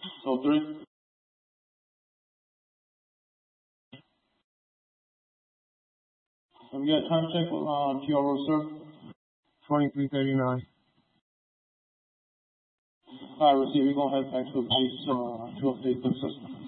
So 3. Can we get a time check on TRO, sir? 23:39. All right, receiver, go ahead back to the base to update the system.